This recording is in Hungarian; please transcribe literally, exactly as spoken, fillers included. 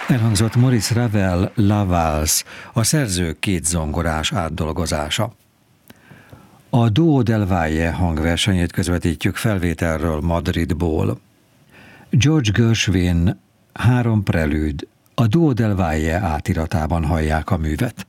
Elhangzott Maurice Ravel La Valse, a szerző két zongorás átdolgozása. A Duo del Valle hangversenyét közvetítjük felvételről Madridból. George Gershwin három prelűd, a Duo del Valle átiratában hallják a művet.